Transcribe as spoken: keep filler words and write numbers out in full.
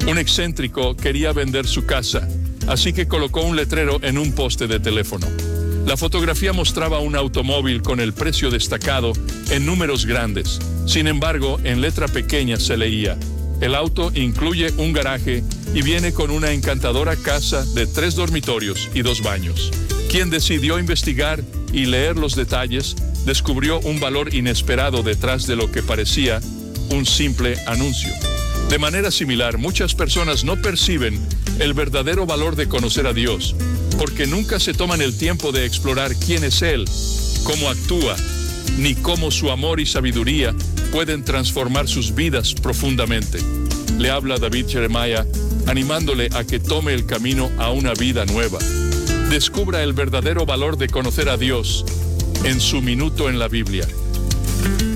Un excéntrico quería vender su casa, así que colocó un letrero en un poste de teléfono. La fotografía mostraba un automóvil con el precio destacado en números grandes. Sin embargo, en letra pequeña se leía: el auto incluye un garaje y viene con una encantadora casa de tres dormitorios y dos baños. Quien decidió investigar y leer los detalles, descubrió un valor inesperado detrás de lo que parecía un simple anuncio. De manera similar, muchas personas no perciben el verdadero valor de conocer a Dios, porque nunca se toman el tiempo de explorar quién es Él, cómo actúa, ni cómo su amor y sabiduría pueden transformar sus vidas profundamente. Le habla David Jeremiah, animándole a que tome el camino a una vida nueva. Descubra el verdadero valor de conocer a Dios en su minuto en la Biblia.